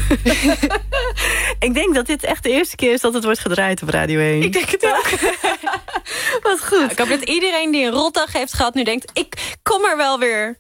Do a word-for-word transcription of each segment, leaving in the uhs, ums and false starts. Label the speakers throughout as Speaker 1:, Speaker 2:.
Speaker 1: Ik denk dat dit echt de eerste keer is dat het wordt gedraaid op Radio één.
Speaker 2: Ik denk het ook.
Speaker 1: Wat goed.
Speaker 2: Nou, ik hoop dat iedereen die een rotdag heeft gehad nu denkt, ik kom er wel weer.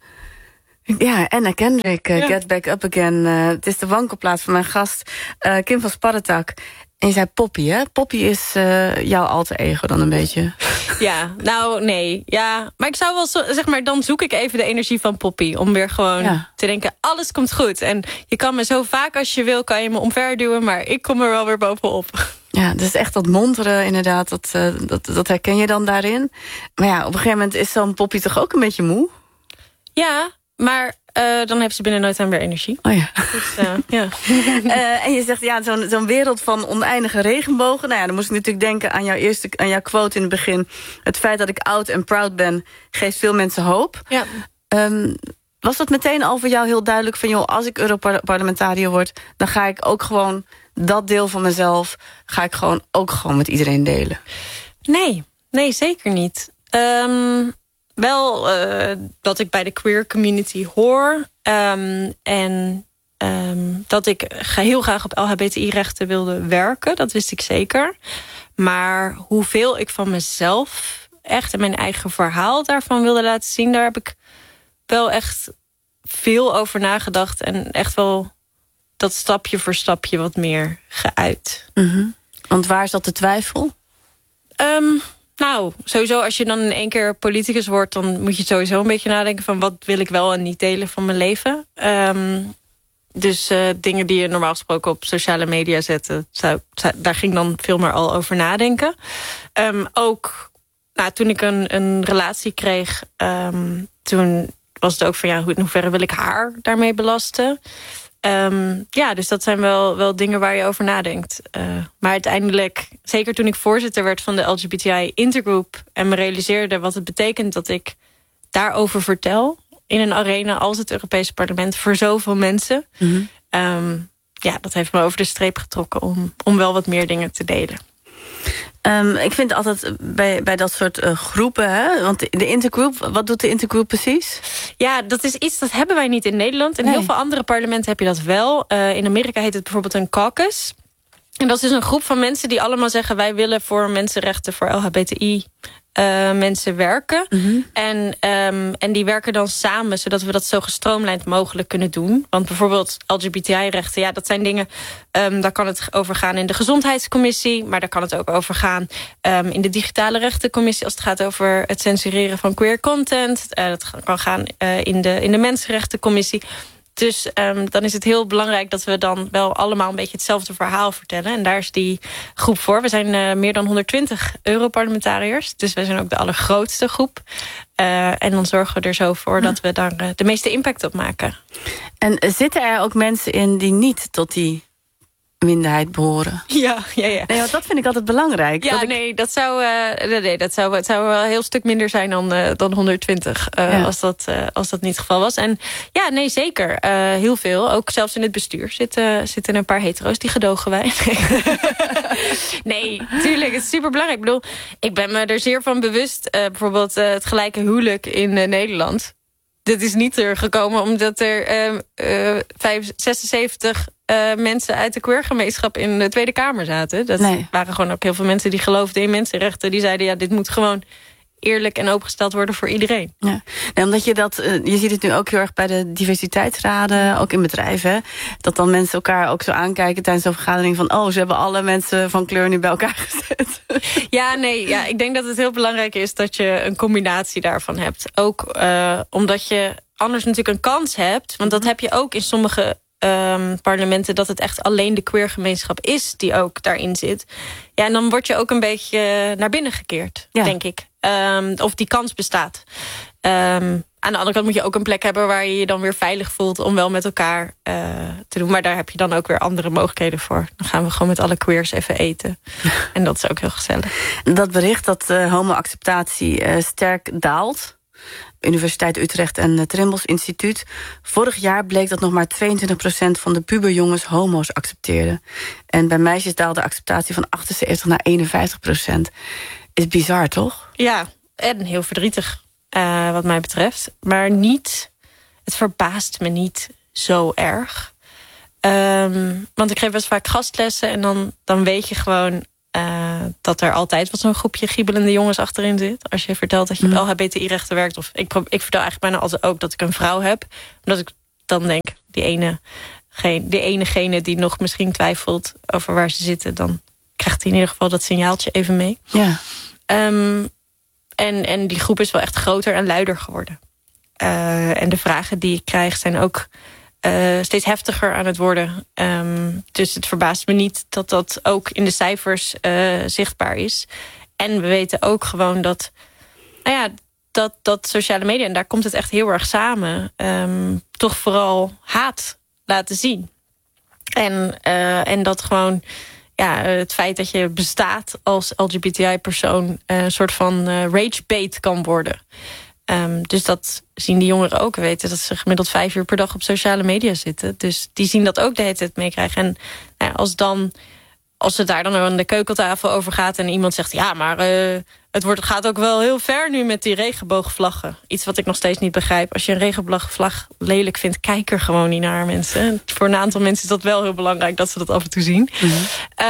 Speaker 1: Ja, Anna Kendrick, uh,
Speaker 2: Ja.
Speaker 1: Get Back Up Again. Uh, het is de wankelplaats van mijn gast, uh, Kim van Sparretak. En je zei Poppy, hè? Poppy is uh, jouw alter ego dan een beetje.
Speaker 2: Ja, nou nee. Ja, maar ik zou wel zo, zeg maar, dan zoek ik even de energie van Poppy. Om weer gewoon
Speaker 1: Ja.
Speaker 2: te denken, alles komt goed. En je kan me zo vaak als je wil, kan je me omverduwen. Maar ik kom er wel weer bovenop.
Speaker 1: Ja, dus echt dat monteren inderdaad, dat, uh, dat, dat herken je dan daarin. Maar ja, op een gegeven moment is zo'n Poppy toch ook een beetje moe?
Speaker 2: Ja, maar uh, dan heeft ze binnen no time weer energie.
Speaker 1: Oh ja.
Speaker 2: Dus, uh, ja.
Speaker 1: Uh, en je zegt, ja, zo'n zo'n wereld van oneindige regenbogen. Nou ja, dan moest ik natuurlijk denken aan jouw eerste, aan jouw quote in het begin. Het feit dat ik oud en proud ben, geeft veel mensen hoop.
Speaker 2: Ja.
Speaker 1: Um, was dat meteen al voor jou heel duidelijk van, joh, als ik Europarlementariër word, dan ga ik ook gewoon dat deel van mezelf, ga ik gewoon ook gewoon met iedereen delen?
Speaker 2: Nee, nee, zeker niet. Um, wel uh, dat ik bij de queer community hoor. Um, en um, dat ik heel graag op L H B T I-rechten wilde werken. Dat wist ik zeker. Maar hoeveel ik van mezelf echt en mijn eigen verhaal daarvan wilde laten zien, daar heb ik wel echt veel over nagedacht. En echt wel dat stapje voor stapje wat meer geuit.
Speaker 1: Mm-hmm. Want waar zat de twijfel?
Speaker 2: Um, nou, sowieso als je dan in één keer politicus wordt, dan moet je sowieso een beetje nadenken van wat wil ik wel en niet delen van mijn leven. Um, dus uh, dingen die je normaal gesproken op sociale media zetten, zou, zou, daar ging dan veel meer al over nadenken. Um, ook nou, toen ik een, een relatie kreeg, um, toen was het ook van ja, hoe, in hoeverre wil ik haar daarmee belasten? Um, ja, dus dat zijn wel, wel dingen waar je over nadenkt. Uh, maar uiteindelijk, zeker toen ik voorzitter werd van de L G B T I Intergroup en me realiseerde wat het betekent dat ik daarover vertel in een arena als het Europese parlement voor zoveel mensen. Mm-hmm. Um, ja, dat heeft me over de streep getrokken om, om wel wat meer dingen te delen.
Speaker 1: Um, ik vind altijd bij, bij dat soort uh, groepen, hè? Want de intergroup, wat doet de intergroup precies?
Speaker 2: Ja, dat is iets dat hebben wij niet in Nederland. In nee. heel veel andere parlementen heb je dat wel. Uh, in Amerika heet het bijvoorbeeld een caucus. En dat is dus een groep van mensen die allemaal zeggen, wij willen voor mensenrechten, voor L H B T I uh, mensen werken. Mm-hmm. En, um, en die werken dan samen, zodat we dat zo gestroomlijnd mogelijk kunnen doen. Want bijvoorbeeld L G B T I-rechten, ja, dat zijn dingen, um, daar kan het over gaan in de gezondheidscommissie, maar daar kan het ook over gaan um, in de digitale rechtencommissie, als het gaat over het censureren van queer content. Uh, dat kan gaan uh, in de, in de mensenrechtencommissie. Dus um, dan is het heel belangrijk dat we dan wel allemaal een beetje hetzelfde verhaal vertellen. En daar is die groep voor. We zijn uh, meer dan honderdtwintig Europarlementariërs. Dus wij zijn ook de allergrootste groep. Uh, en dan zorgen we er zo voor dat we daar uh, de meeste impact op maken.
Speaker 1: En uh, zitten er ook mensen in die niet tot die minderheid behoren?
Speaker 2: Ja, ja, ja.
Speaker 1: Nee, want dat vind ik altijd belangrijk.
Speaker 2: Ja,
Speaker 1: dat ik...
Speaker 2: nee, dat zou, uh, nee, dat zou, het zou wel een heel stuk minder zijn dan, uh, dan honderdtwintig. Uh, ja. als, dat, uh, als dat niet het geval was. En ja, nee, zeker. Uh, heel veel. Ook zelfs in het bestuur zitten, zitten een paar hetero's die gedogen wij. Nee, tuurlijk. Het is superbelangrijk. Ik bedoel, ik ben me er zeer van bewust. Uh, bijvoorbeeld uh, het gelijke huwelijk in uh, Nederland. Dit is niet er gekomen omdat er uh, uh, zesenzeventig uh, mensen uit de queergemeenschap in de Tweede Kamer zaten. Dat nee. waren gewoon ook heel veel mensen die geloofden in mensenrechten. Die zeiden, ja, dit moet gewoon eerlijk en opengesteld worden voor iedereen.
Speaker 1: Ja. Nee, omdat je dat, uh, je ziet het nu ook heel erg bij de diversiteitsraden, ook in bedrijven, dat dan mensen elkaar ook zo aankijken tijdens zo'n vergadering van, oh, ze hebben alle mensen van kleur nu bij elkaar gezet.
Speaker 2: Ja, nee, ja, ik denk dat het heel belangrijk is dat je een combinatie daarvan hebt. Ook uh, omdat je anders natuurlijk een kans hebt, want dat heb je ook in sommige Um, parlementen, dat het echt alleen de queergemeenschap is die ook daarin zit. Ja, en dan word je ook een beetje naar binnen gekeerd, ja. denk ik. Um, of die kans bestaat. Um, aan de andere kant moet je ook een plek hebben waar je je dan weer veilig voelt om wel met elkaar uh, te doen. Maar daar heb je dan ook weer andere mogelijkheden voor. Dan gaan we gewoon met alle queers even eten. En dat is ook heel gezellig.
Speaker 1: Dat bericht dat uh, homo-acceptatie uh, sterk daalt. Universiteit Utrecht en het Trimbos Instituut. Vorig jaar bleek dat nog maar tweeëntwintig procent van de puberjongens homo's accepteerden. En bij meisjes daalde de acceptatie van achtenzeventig naar eenenvijftig procent. Is bizar, toch?
Speaker 2: Ja, en heel verdrietig uh, wat mij betreft. Maar niet, het verbaast me niet zo erg. Um, want ik geef best vaak gastlessen en dan, dan weet je gewoon uh, dat er altijd wat zo'n groepje giebelende jongens achterin zit. Als je vertelt dat je op L H B T I-rechten werkt. Of ik, ik vertel eigenlijk bijna altijd ook dat ik een vrouw heb. Omdat ik dan denk, die ene, geen, die enegene die nog misschien twijfelt over waar ze zitten, dan krijgt hij in ieder geval dat signaaltje even mee.
Speaker 1: Ja.
Speaker 2: Um, en, en die groep is wel echt groter en luider geworden. Uh, en de vragen die ik krijg zijn ook Uh, steeds heftiger aan het worden. Um, dus het verbaast me niet dat dat ook in de cijfers uh, zichtbaar is. En we weten ook gewoon dat, nou ja, dat, dat sociale media, en daar komt het echt heel erg samen, um, toch vooral haat laten zien. En, uh, en dat gewoon, ja, het feit dat je bestaat als L G B T I-persoon uh, een soort van uh, rage-bait kan worden. Um, dus dat zien die jongeren ook. Weten dat ze gemiddeld vijf uur per dag op sociale media zitten. Dus die zien dat ook de hele tijd meekrijgen. En nou ja, als dan, als het daar dan aan de keukentafel over gaat en iemand zegt, ja, maar uh, het wordt, gaat ook wel heel ver nu met die regenboogvlaggen. Iets wat ik nog steeds niet begrijp. Als je een regenboogvlag lelijk vindt, kijk er gewoon niet naar, mensen. Voor een aantal mensen is dat wel heel belangrijk dat ze dat af en toe zien. Mm-hmm.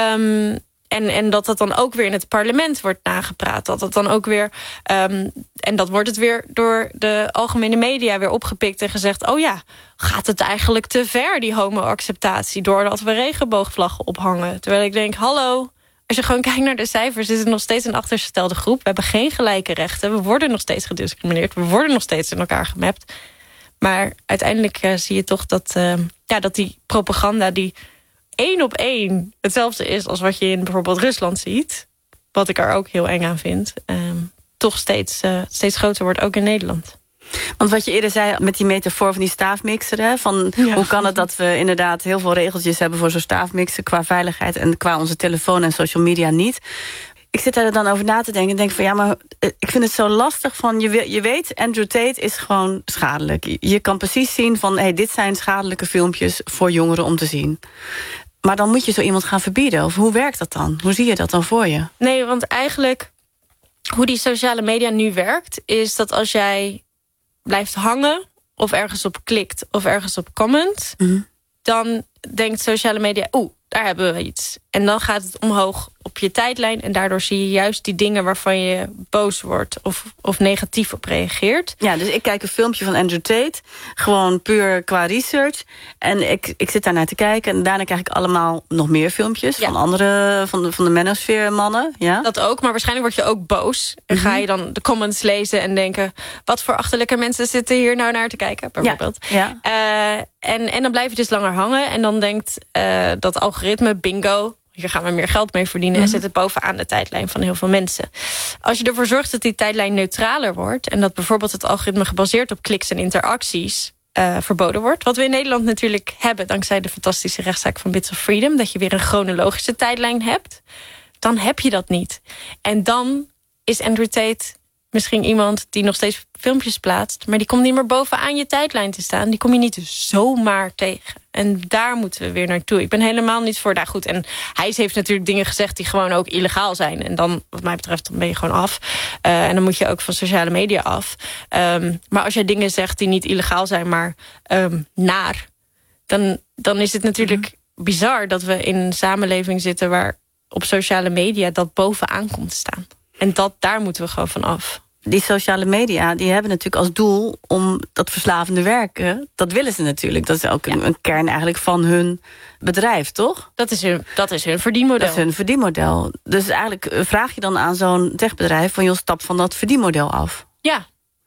Speaker 2: Um, En, en dat dat dan ook weer in het parlement wordt nagepraat. Dat dat dan ook weer. Um, en dat wordt het weer door de algemene media weer opgepikt en gezegd, oh ja, gaat het eigenlijk te ver, die homo-acceptatie, doordat we regenboogvlaggen ophangen? Terwijl ik denk, hallo, als je gewoon kijkt naar de cijfers, is het nog steeds een achtergestelde groep. We hebben geen gelijke rechten. We worden nog steeds gediscrimineerd. We worden nog steeds in elkaar gemapt. Maar uiteindelijk uh, zie je toch dat, uh, ja, dat die propaganda die één op één hetzelfde is als wat je in bijvoorbeeld Rusland ziet, wat ik er ook heel eng aan vind, um, toch steeds, uh, steeds groter wordt, ook in Nederland.
Speaker 1: Want wat je eerder zei met die metafoor van die staafmixer, hè, van ja. Hoe kan het dat we inderdaad heel veel regeltjes hebben voor zo'n staafmixer qua veiligheid en qua onze telefoon en social media niet. Ik zit er dan over na te denken en denk van ja, maar ik vind het zo lastig van, je, je weet, Andrew Tate is gewoon schadelijk. Je kan precies zien van, hey, dit zijn schadelijke filmpjes voor jongeren om te zien. Maar dan moet je zo iemand gaan verbieden. Of hoe werkt dat dan? Hoe zie je dat dan voor je?
Speaker 2: Nee, want eigenlijk hoe die sociale media nu werkt, is dat als jij blijft hangen of ergens op klikt of ergens op comment, mm-hmm. dan denkt sociale media, oeh, daar hebben we iets. En dan gaat het omhoog op je tijdlijn en daardoor zie je juist die dingen waarvan je boos wordt of, of negatief op reageert.
Speaker 1: Ja, dus ik kijk een filmpje van Andrew Tate, gewoon puur qua research. En ik, ik zit daar naar te kijken en daarna krijg ik allemaal nog meer filmpjes ja. van andere, van de, van de manosphere mannen. Ja?
Speaker 2: Dat ook, maar waarschijnlijk word je ook boos. En mm-hmm. ga je dan de comments lezen en denken, wat voor achterlijke mensen zitten hier nou naar te kijken, bijvoorbeeld. Ja. Ja. Uh, en, en dan blijf je dus langer hangen en dan denkt uh, dat algoritme, bingo, hier gaan we meer geld mee verdienen, mm-hmm. en zet het bovenaan de tijdlijn van heel veel mensen. Als je ervoor zorgt dat die tijdlijn neutraler wordt en dat bijvoorbeeld het algoritme gebaseerd op kliks en interacties uh, verboden wordt, wat we in Nederland natuurlijk hebben dankzij de fantastische rechtszaak van Bits of Freedom, dat je weer een chronologische tijdlijn hebt, dan heb je dat niet. En dan is Andrew Tate misschien iemand die nog steeds filmpjes plaatst, maar die komt niet meer bovenaan je tijdlijn te staan. Die kom je niet zomaar tegen. En daar moeten we weer naartoe. Ik ben helemaal niet voor. Nou goed, en hij heeft natuurlijk dingen gezegd die gewoon ook illegaal zijn. En dan, wat mij betreft, dan ben je gewoon af. Uh, en dan moet je ook van sociale media af. Um, maar als jij dingen zegt die niet illegaal zijn, maar um, naar, dan, dan is het natuurlijk mm-hmm. bizar dat we in een samenleving zitten waar op sociale media dat bovenaan komt te staan. En dat, daar moeten we gewoon van af.
Speaker 1: Die sociale media, die hebben natuurlijk als doel om dat verslavende werken, dat willen ze natuurlijk. Dat is ook een, ja. een kern eigenlijk van hun bedrijf, toch?
Speaker 2: Dat is hun, dat is hun verdienmodel.
Speaker 1: Dat is hun verdienmodel. Dus eigenlijk vraag je dan aan zo'n techbedrijf van, joh, stap van dat verdienmodel af.
Speaker 2: Ja.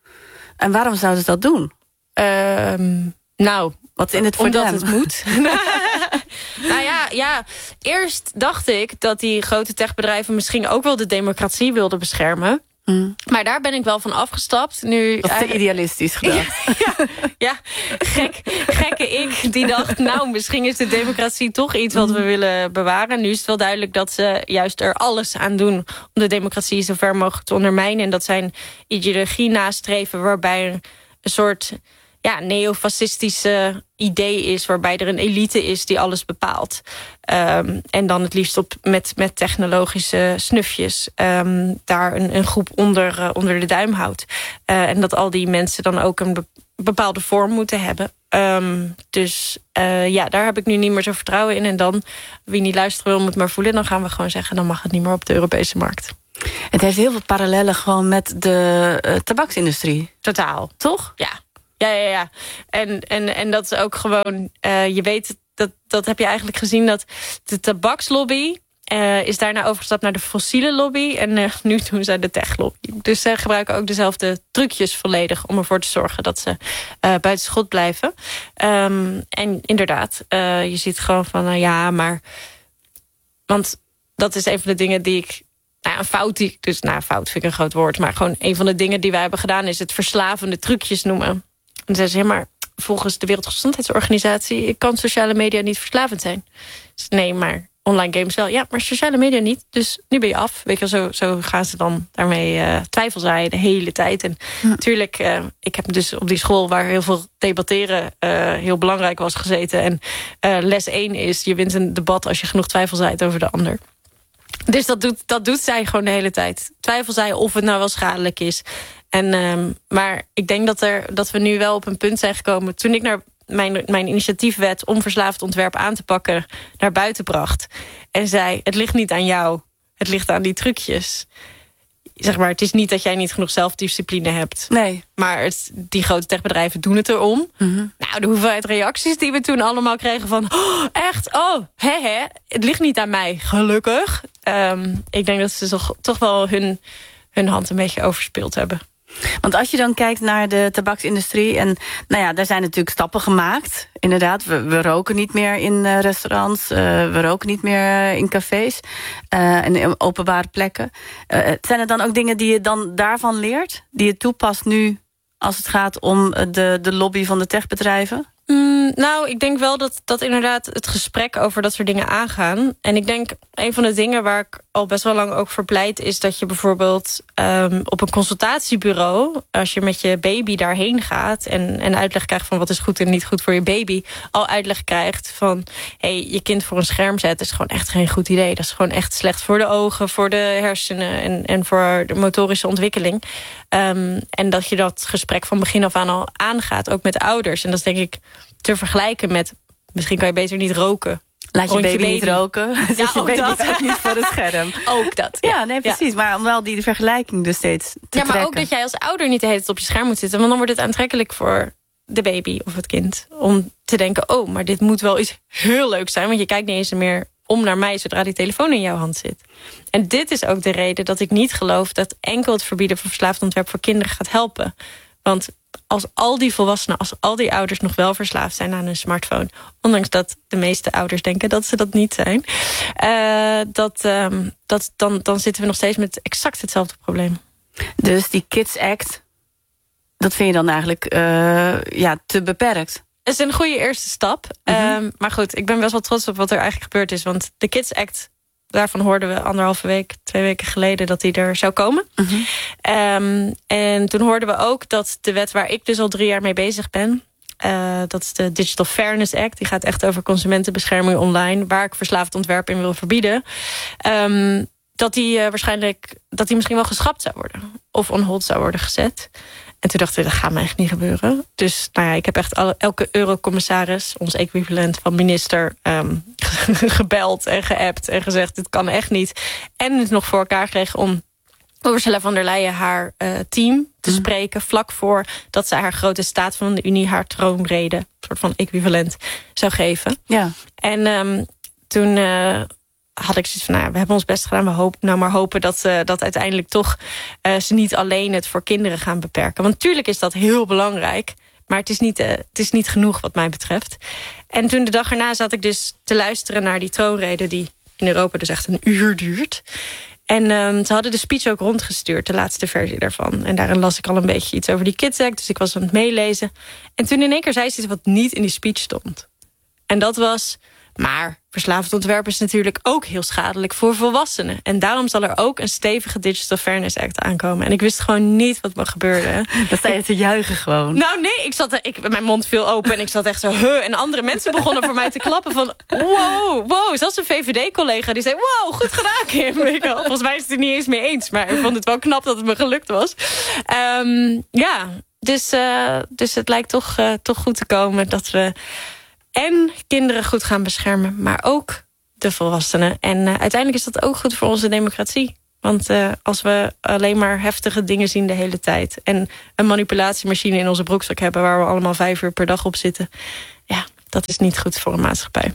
Speaker 1: En waarom zouden ze dat doen?
Speaker 2: Um, nou,
Speaker 1: wat in het voor
Speaker 2: omdat
Speaker 1: them?
Speaker 2: Het moet. Nou ja, ja, eerst dacht ik dat die grote techbedrijven misschien ook wel de democratie wilden beschermen. Mm. Maar daar ben ik wel van afgestapt. Nu,
Speaker 1: dat is te idealistisch gedacht.
Speaker 2: Ja, ja, gek, gekke ik die dacht, nou, misschien is de democratie toch iets wat we willen bewaren. Nu is het wel duidelijk dat ze juist er alles aan doen om de democratie zo ver mogelijk te ondermijnen. En dat zijn ideologie nastreven waarbij er een soort ja, neofascistische idee is, waarbij er een elite is die alles bepaalt. Um, en dan het liefst op met, met technologische snufjes um, daar een, een groep onder, uh, onder de duim houdt. Uh, en dat al die mensen dan ook een be- bepaalde vorm moeten hebben. Um, dus uh, ja, daar heb ik nu niet meer zo vertrouwen in. En dan, wie niet luisteren wil, moet maar voelen. Dan gaan we gewoon zeggen, dan mag het niet meer op de Europese markt.
Speaker 1: Het heeft heel veel parallellen gewoon met de uh, tabaksindustrie.
Speaker 2: Totaal.
Speaker 1: Toch?
Speaker 2: Ja, ja, ja. ja. En, en, en dat is ook gewoon, uh, je weet, dat, dat heb je eigenlijk gezien, dat de tabakslobby Uh, is daarna overgestapt naar de fossiele lobby. En uh, nu doen ze de techlobby. Dus ze gebruiken ook dezelfde trucjes volledig om ervoor te zorgen dat ze uh, buiten schot blijven. Um, en inderdaad, uh, je ziet gewoon van, uh, ja, maar... Want dat is een van de dingen die ik... Nou, een fout die... Dus, nou, fout vind ik een groot woord. Maar gewoon een van de dingen die wij hebben gedaan is het verslavende trucjes noemen. En dan zeggen ze, ja, maar volgens de Wereldgezondheidsorganisatie kan sociale media niet verslavend zijn. Dus nee, maar... Online games wel, ja, maar sociale media niet. Dus nu ben je af. Weet je, zo, zo gaan ze dan daarmee uh, twijfel zaaien de hele tijd. En ja. natuurlijk, uh, ik heb dus op die school waar heel veel debatteren uh, heel belangrijk was gezeten. En uh, les één is, je wint een debat als je genoeg twijfel zaait over de ander. Dus dat doet, dat doet zij gewoon de hele tijd. Twijfel zaaien of het nou wel schadelijk is. En, um, maar ik denk dat, er, dat we nu wel op een punt zijn gekomen. Toen ik naar Mijn, mijn initiatiefwet om verslaafd ontwerp aan te pakken naar buiten bracht. En zei, het ligt niet aan jou, het ligt aan die trucjes. Zeg maar, het is niet dat jij niet genoeg zelfdiscipline hebt.
Speaker 1: Nee.
Speaker 2: Maar het, die grote techbedrijven doen het erom. Mm-hmm. Nou, de hoeveelheid reacties die we toen allemaal kregen van... Oh, echt? Oh, hè, hè? Het ligt niet aan mij, gelukkig. Um, ik denk dat ze toch, toch wel hun, hun hand een beetje overspeeld hebben.
Speaker 1: Want als je dan kijkt naar de tabaksindustrie... en nou ja, daar zijn natuurlijk stappen gemaakt. Inderdaad, we, we roken niet meer in uh, restaurants. Uh, we roken niet meer in cafés. Uh, en in openbare plekken. Uh, zijn er dan ook dingen die je dan daarvan leert? Die je toepast nu als het gaat om de, de lobby van de techbedrijven?
Speaker 2: Mm, nou, ik denk wel dat, dat inderdaad het gesprek over dat soort dingen aangaan. En ik denk, een van de dingen waar ik al best wel lang ook voor pleit... is dat je bijvoorbeeld um, op een consultatiebureau... als je met je baby daarheen gaat... en, en uitleg krijgt van wat is goed en niet goed voor je baby... al uitleg krijgt van... hey, je kind voor een scherm zetten is gewoon echt geen goed idee. Dat is gewoon echt slecht voor de ogen, voor de hersenen... en, en voor de motorische ontwikkeling. Um, en dat je dat gesprek van begin af aan al aangaat, ook met ouders. En dat is denk ik te vergelijken met... misschien kan je beter niet roken.
Speaker 1: Laat je baby, je baby niet roken.
Speaker 2: Ja,
Speaker 1: Zet je
Speaker 2: ook
Speaker 1: baby
Speaker 2: dat.
Speaker 1: ook niet voor het scherm.
Speaker 2: Ook dat. Ja,
Speaker 1: ja nee, precies. Ja. Maar om wel die vergelijking dus steeds te
Speaker 2: Ja, maar
Speaker 1: trekken.
Speaker 2: ook dat jij als ouder niet de hele tijd op je scherm moet zitten. Want dan wordt het aantrekkelijk voor de baby of het kind. Om te denken, oh, maar dit moet wel iets heel leuks zijn. Want je kijkt niet eens meer om naar mij zodra die telefoon in jouw hand zit. En dit is ook de reden dat ik niet geloof... dat enkel het verbieden van verslaafd ontwerp voor kinderen gaat helpen. Want als al die volwassenen, als al die ouders nog wel verslaafd zijn aan een smartphone... ondanks dat de meeste ouders denken dat ze dat niet zijn... Uh, dat, um, dat, dan, dan zitten we nog steeds met exact hetzelfde probleem.
Speaker 1: Dus die Kids Act, dat vind je dan eigenlijk uh, ja, te beperkt?
Speaker 2: Het is een goede eerste stap. Mm-hmm. Um, maar goed, ik ben best wel trots op wat er eigenlijk gebeurd is. Want de Kids Act, daarvan hoorden we anderhalve week, twee weken geleden... dat die er zou komen. Mm-hmm. Um, en toen hoorden we ook dat de wet waar ik dus al drie jaar mee bezig ben... Uh, dat is de Digital Fairness Act. Die gaat echt over consumentenbescherming online... waar ik verslaafd ontwerp in wil verbieden. Um, dat die uh, waarschijnlijk dat die misschien wel geschrapt zou worden. Of on hold zou worden gezet. En toen dachten we, dat gaat me echt niet gebeuren. Dus nou ja, ik heb echt alle, elke eurocommissaris... ons equivalent van minister... Um, gebeld en geappt en gezegd... dit kan echt niet. En het nog voor elkaar kreeg om... Ursula von der Leyen haar uh, team te mm. spreken... vlak voor dat zij haar grote staat van de Unie... haar troonrede, een soort van equivalent, zou geven.
Speaker 1: Ja.
Speaker 2: En um, toen... Uh, had ik zoiets van, nou, we hebben ons best gedaan. We hopen nou maar hopen dat, uh, dat uiteindelijk toch... Uh, ze niet alleen het voor kinderen gaan beperken. Want natuurlijk is dat heel belangrijk... maar het is, niet, uh, het is niet genoeg wat mij betreft. En toen de dag erna zat ik dus te luisteren naar die troonrede... die in Europa dus echt een uur duurt. En um, ze hadden de speech ook rondgestuurd, de laatste versie daarvan. En daarin las ik al een beetje iets over die Kids Act... dus ik was aan het meelezen. En toen in één keer zei ze iets wat niet in die speech stond. En dat was... Maar verslaafd ontwerp is natuurlijk ook heel schadelijk voor volwassenen. En daarom zal er ook een stevige Digital Fairness Act aankomen. En ik wist gewoon niet wat me gebeurde.
Speaker 1: Dat sta je te juichen gewoon.
Speaker 2: Nou nee, ik zat, ik, mijn mond viel open en ik zat echt zo... Huh, en andere mensen begonnen voor mij te klappen van... Wow, wow, zelfs een V V D-collega die zei... Wow, goed gedaan, Kim. Volgens mij is het er niet eens mee eens. Maar ik vond het wel knap dat het me gelukt was. Um, ja... dus, uh, dus het lijkt toch, uh, toch goed te komen dat we en kinderen goed gaan beschermen, maar ook de volwassenen. En uh, uiteindelijk is dat ook goed voor onze democratie. Want uh, als we alleen maar heftige dingen zien de hele tijd en een manipulatiemachine in onze broekzak hebben waar we allemaal vijf uur per dag op zitten, ja, dat is niet goed voor een maatschappij.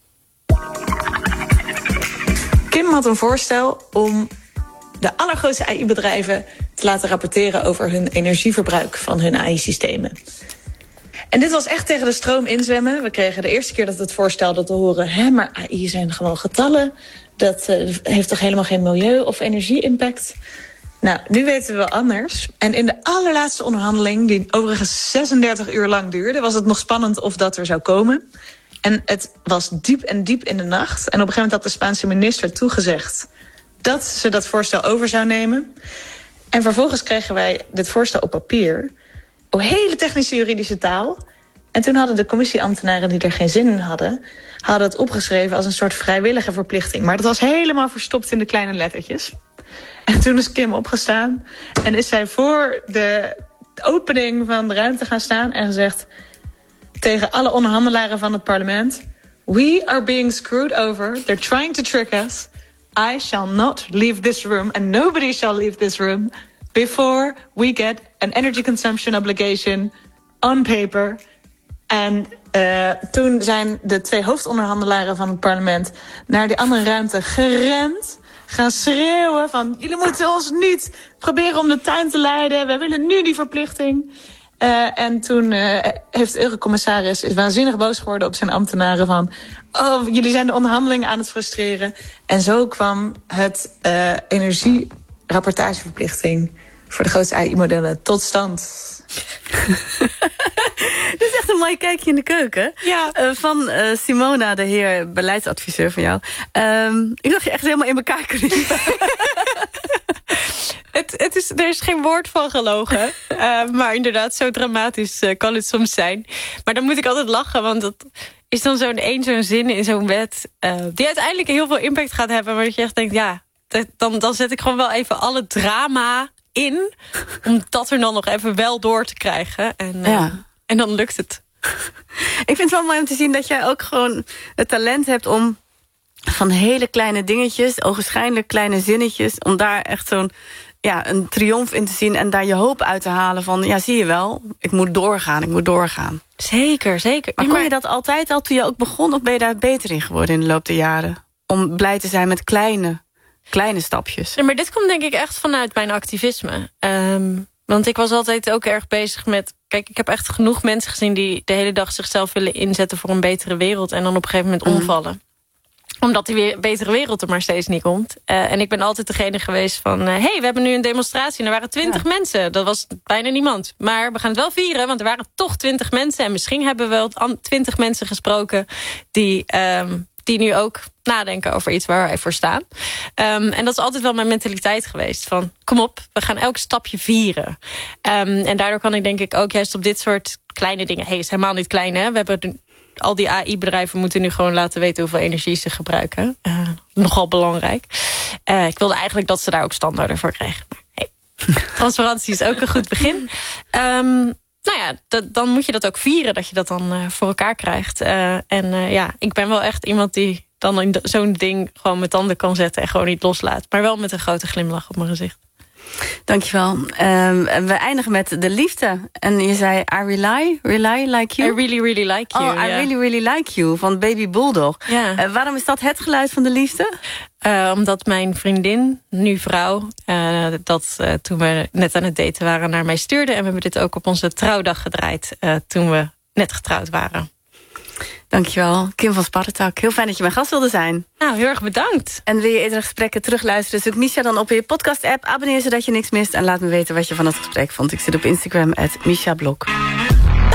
Speaker 3: Kim had een voorstel om de allergrootste A I-bedrijven te laten rapporteren over hun energieverbruik van hun A I-systemen. En dit was echt tegen de stroom inzwemmen. We kregen de eerste keer dat we het voorstelden te horen, hè, maar A I zijn gewoon getallen. Dat uh, heeft toch helemaal geen milieu- of energie-impact? Nou, nu weten we wel anders. En in de allerlaatste onderhandeling, die overigens zesendertig uur lang duurde, was het nog spannend of dat er zou komen. En het was diep en diep in de nacht. En op een gegeven moment had de Spaanse minister toegezegd dat ze dat voorstel over zou nemen. En vervolgens kregen wij dit voorstel op papier, op hele technische juridische taal. En toen hadden de commissieambtenaren die er geen zin in hadden, hadden het opgeschreven als een soort vrijwillige verplichting. Maar dat was helemaal verstopt in de kleine lettertjes. En toen is Kim opgestaan en is zij voor de opening van de ruimte gaan staan en gezegd tegen alle onderhandelaren van het parlement: We are being screwed over. They're trying to trick us. I shall not leave this room and nobody shall leave this room before we get an energy consumption obligation on paper. En uh, toen zijn de twee hoofdonderhandelaren van het parlement naar die andere ruimte gerend, gaan schreeuwen van: jullie moeten ons niet proberen om de tuin te leiden. We willen nu die verplichting. Uh, en toen uh, heeft de eurocommissaris is waanzinnig boos geworden op zijn ambtenaren van: oh, jullie zijn de onderhandelingen aan het frustreren. En zo kwam het uh, energierapportageverplichting voor de grootste A I-modellen tot stand.
Speaker 1: Dit is echt een mooi kijkje in de keuken.
Speaker 2: Ja.
Speaker 1: Uh, van uh, Simona, de heer beleidsadviseur van jou. Um, ik dacht je echt helemaal in elkaar krimpen.
Speaker 2: Het, het is, er is geen woord van gelogen. Uh, maar inderdaad, zo dramatisch uh, kan het soms zijn. Maar dan moet ik altijd lachen, want dat is dan zo'n één zo'n zin in zo'n wet Uh, die uiteindelijk heel veel impact gaat hebben. Maar dat je echt denkt, ja, dat, dan, dan zet ik gewoon wel even alle drama in om dat er dan nog even wel door te krijgen. En, uh,
Speaker 1: ja.
Speaker 2: en dan lukt het.
Speaker 1: Ik vind het wel mooi om te zien dat jij ook gewoon het talent hebt om van hele kleine dingetjes, ogenschijnlijk kleine zinnetjes, om daar echt zo'n ja, een triomf in te zien en daar je hoop uit te halen van, ja, zie je wel, ik moet doorgaan, ik moet doorgaan.
Speaker 2: Zeker, zeker.
Speaker 1: Maar kon je dat altijd al toen je ook begon, of ben je daar beter in geworden in de loop der jaren? Om blij te zijn met kleine, kleine stapjes.
Speaker 2: Ja, maar dit komt denk ik echt vanuit mijn activisme. Um, want ik was altijd ook erg bezig met, kijk, ik heb echt genoeg mensen gezien die de hele dag zichzelf willen inzetten voor een betere wereld en dan op een gegeven moment mm. omvallen. Omdat die weer betere wereld er maar steeds niet komt. Uh, en ik ben altijd degene geweest van, hé, uh, hey, we hebben nu een demonstratie en er waren twintig ja. mensen. Dat was bijna niemand. Maar we gaan het wel vieren, want er waren toch twintig mensen. En misschien hebben we wel twintig mensen gesproken die, um, die nu ook nadenken over iets waar wij voor staan. Um, en dat is altijd wel mijn mentaliteit geweest. Van, kom op, we gaan elk stapje vieren. Um, en daardoor kan ik denk ik ook juist op dit soort kleine dingen. Hé, hey, is helemaal niet klein, hè? We hebben al die A I-bedrijven moeten nu gewoon laten weten hoeveel energie ze gebruiken. Uh, nogal belangrijk. Uh, ik wilde eigenlijk dat ze daar ook standaarden voor kregen. Maar hey, transparantie is ook een goed begin. Um, nou ja, dat, dan moet je dat ook vieren, dat je dat dan uh, voor elkaar krijgt. Uh, en uh, ja, ik ben wel echt iemand die dan in zo'n ding gewoon mijn tanden kan zetten en gewoon niet loslaat. Maar wel met een grote glimlach op mijn gezicht.
Speaker 1: Dankjewel. Um, we eindigen met de liefde. En je zei, I rely, rely like you?
Speaker 2: I really, really like you.
Speaker 1: Oh, I
Speaker 2: yeah.
Speaker 1: really, really like you, van Baby Bulldog.
Speaker 2: Ja.
Speaker 1: Uh, waarom is dat het geluid van de liefde?
Speaker 2: Uh, omdat mijn vriendin, nu vrouw, uh, dat uh, toen we net aan het daten waren naar mij stuurde. En we hebben dit ook op onze trouwdag gedraaid uh, toen we net getrouwd waren.
Speaker 1: Dankjewel, Kim van Sparretak. Heel fijn dat je mijn gast wilde zijn.
Speaker 2: Nou, heel erg bedankt.
Speaker 1: En wil je eerdere gesprekken terugluisteren, zoek Misha dan op in je podcast-app. Abonneer zodat je niks mist en laat me weten wat je van het gesprek vond. Ik zit op Instagram, at Misha Blok.